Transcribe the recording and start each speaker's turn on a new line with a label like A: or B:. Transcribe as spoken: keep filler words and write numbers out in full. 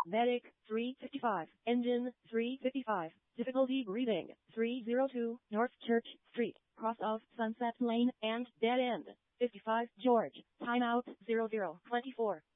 A: Medic, three fifty-five. Engine, three fifty-five. Difficulty breathing, three oh two. North Church Street, cross of Sunset Lane, and dead end. fifty-five George. Timeout, zero zero twenty-four.